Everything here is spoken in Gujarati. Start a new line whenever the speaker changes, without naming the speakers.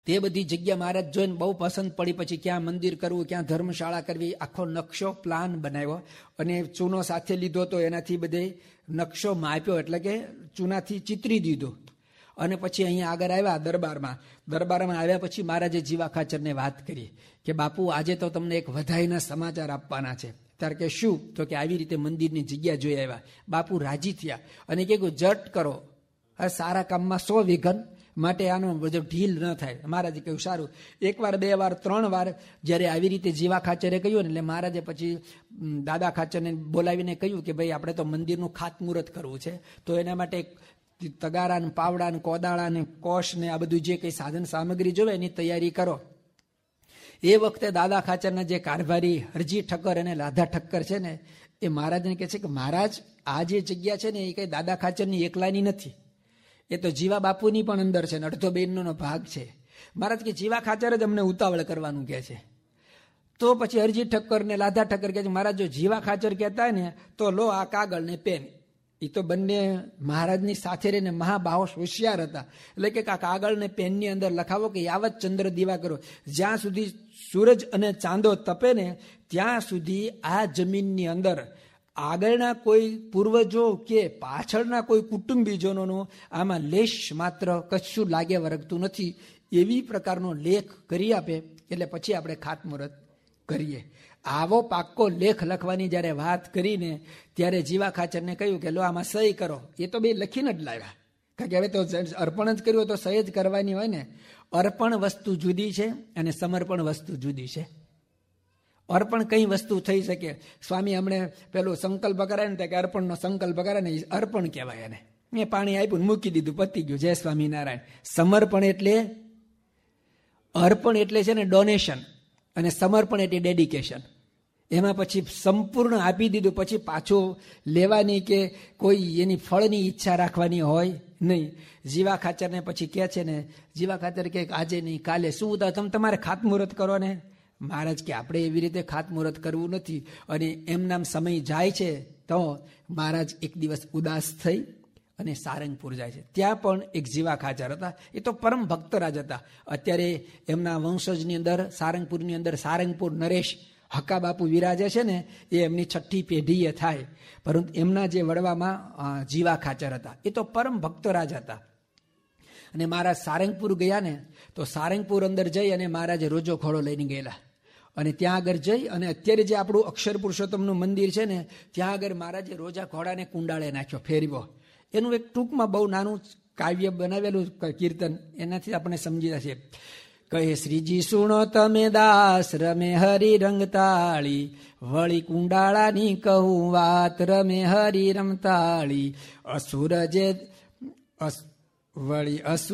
તે બધી જગ્યા મહારાજ જોઈને બહુ પસંદ પડી. પછી ક્યાં મંદિર કરવું, ક્યાં ધર્મશાળા કરવી, આખો નકશો પ્લાન બનાવ્યો અને ચૂનો સાથે લીધો તો એનાથી બધે નકશો માપ્યો, એટલે કે ચૂનાથી ચિતરી દીધો. અને પછી અહીંયા આગળ આવ્યા દરબારમાં આવ્યા પછી મહારાજે જીવા ખાચરને વાત કરી કે બાપુ આજે તો તમને એક વધાઈના સમાચાર આપવાના છે. ત્યારે કે શું? તો કે આવી રીતે મંદિરની જગ્યા જોઈ આવ્યા. બાપુ રાજી થયા અને કે જટ કરો, સારા કામમાં 100 વિઘન, માટે આનો બધો ઢીલ ન થાય. મહારાજે કહ્યું સારું. 1 વાર 2 વાર 3 વાર જ્યારે આવી રીતે જીવા ખાચરે કહ્યું ને, એટલે મહારાજે પછી દાદા ખાચરને બોલાવીને કહ્યું કે ભાઈ આપણે તો મંદિરનું ખાતમુહૂર્ત કરવું છે, તો એના માટે તગારા ને પાવડા ને કોદાળા ને કોશ ને આ બધું જે કંઈ સાધન સામગ્રી જોવે એની તૈયારી કરો. એ વખતે દાદા ખાચરના જે કારભારી હરજી ઠક્કર અને લાધા ઠક્કર છે ને, એ મહારાજને કહે છે કે મહારાજ આ જે જગ્યા છે ને એ કઈ દાદા ખાચરની એકલાની નથી, એ તો જીવા બાપુની પણ અંદર છે ને અડધો બેનનો ભાગ છે. મહારાજ કે જીવા ખાચર જ અમને ઉતાવળ કરવાનું કહે છે. તો પછી હરજી ઠક્કર ને લાધા ઠક્કર કહે છે મહારાજ જો જીવા ખાચર કહેતા હોય ને તો લો આ કાગળ ને પેન. એ તો બંને મહારાજની સાથે રહીને મહાબાહોશ હોશિયાર હતા. એટલે કે કાગળ ને પેનની અંદર લખાવો કે યાવત ચંદ્ર દીવા કરો, જ્યાં સુધી સૂરજ અને ચાંદો તપે ને ત્યાં સુધી આ જમીનની અંદર આગળના કોઈ પૂર્વજો કે પાછળના કોઈ કુટુંબીજનોનો આમાં લેશ માત્ર કશું લાગે વરગતું નથી, એવી પ્રકારનો લેખ કરી આપે એટલે પછી આપણે ખાતમુહૂર્ત કરીએ. આવો પાક્કો લેખ લખવાની જ્યારે વાત કરીને ત્યારે જીવા ખાચરને કહ્યું કે લો આમાં સહી કરો. એ તો બે લખીને જ લાવ્યા, કારણ કે હવે તો અર્પણ જ કર્યું તો સહી જ કરવાની હોય ને. અર્પણ વસ્તુ જુદી છે અને સમર્પણ વસ્તુ જુદી છે. અર્પણ કઈ વસ્તુ થઈ શકે? સ્વામી હમણે પેલું સંકલ્પ કરાય ને કે અર્પણનો સંકલ્પ કરે ને અર્પણ કહેવાય. એને મેં પાણી આપ્યું મૂકી દીધું, પતી ગયું, જય સ્વામિનારાયણ. સમર્પણ એટલે અર્પણ એટલે છે ને ડોનેશન, અને સમર્પણ એટલે ડેડિકેશન. એમાં પછી સંપૂર્ણ આપી દીધું, પછી પાછું લેવાની કે કોઈ એની ફળની ઈચ્છા રાખવાની હોય નહીં. જીવા ખાચરને પછી કહે છે ને, જીવા ખાચર કે આજે નહીં કાલે શું તમે તમારે ખાતમુહૂર્ત કરો ને. મહારાજ કે આપણે એવી રીતે ખાતમુહૂર્ત કરવું નથી. અને એમનામ સમય જાય છે તો મહારાજ એક દિવસ ઉદાસ થઈ અને સારંગપુર જાય છે. ત્યાં પણ એક જીવા ખાચર હતા, એ તો પરમ ભક્તરાજ હતા. અત્યારે એમના વંશજની અંદર સારંગપુરની અંદર સારંગપુર નરેશ હક્કા બાપુ વિરાજે છે ને, એ એમની 6ઠી પેઢીએ થાય. પરંતુ એમના જે વડવામાં જીવા ખાચર હતા એ તો પરમ ભક્તરાજ હતા. અને મહારાજ સારંગપુર ગયા ને તો સારંગપુર અંદર જઈ અને મહારાજે રોજો ઘોડો લઈને ગયેલા. અને ત્યાં આગળ જઈ અને અત્યારે જે આપણું અક્ષર પુરુષોત્તમનું મંદિર છે ને ત્યાં આગળ મહારાજે રોજા ઘોડાને કુંડાળે નાખ્યો, ફેરવ્યો. એનું એક ટૂંકમાં બહુ નાનું કાવ્ય બનાવેલું કીર્તન, એનાથી આપણે સમજી છીએ. કહે શ્રીજી સુણો તમે દાસ રમે હરી રંગતાળી, વળી કુંડાળાની કહું વાત રમે હરી રમતાળી. અસુર જે વળી અસુર